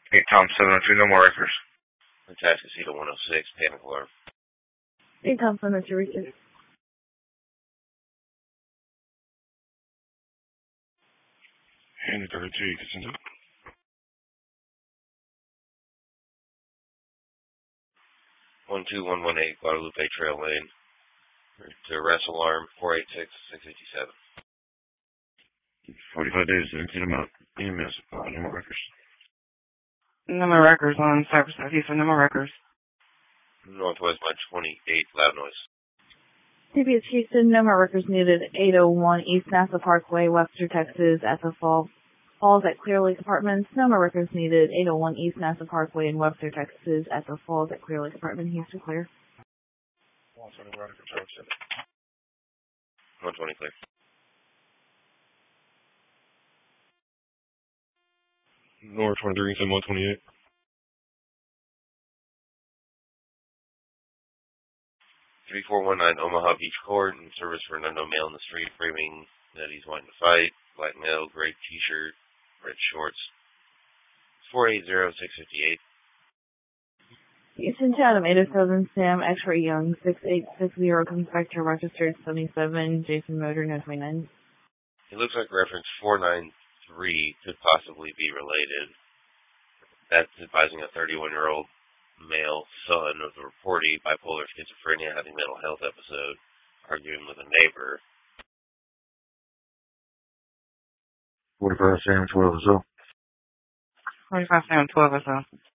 Hey, Tom 702, no more records. Atascocita 106, panic alarm. Hey, Tom 702, research. And 32, you can send it. 12118 Guadalupe Trail Lane. To arrest alarm 486-657. 45 days, 17 amount. EMS, no more records. No more records on Cypress Southeast, no more records. Northwest Line 28, loud noise. CBS Houston, no more records needed. 801 East NASA Parkway, Webster, Texas, at the Falls at Clear Lake Apartments. No more records needed. 801 East NASA Parkway in Webster, Texas, at the Falls at Clear Lake Apartment. Houston, clear. 120 clear. North 23, 128. 3419 Omaha Beach Court, in service for an unknown male in the street, framing that he's wanting to fight. Black male, gray t-shirt, red shorts. 480658. Houston Chatham 807 Sam X-ray Young 6860 Inspector registered 77 Jason Motor No 29. It looks like reference 493 could possibly be related. That's advising a 31-year-old male son of the reportee bipolar schizophrenia having mental health episode, arguing with a neighbor. 45 Sam 12 or so. 45 Sam 12 or so.